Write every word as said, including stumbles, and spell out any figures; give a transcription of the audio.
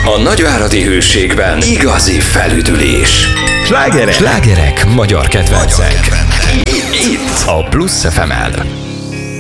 A nagyváradi Hőségben igazi felüdülés. Slágerek, Slágerek magyar kedvencek. Itt a Plusz ef em-el.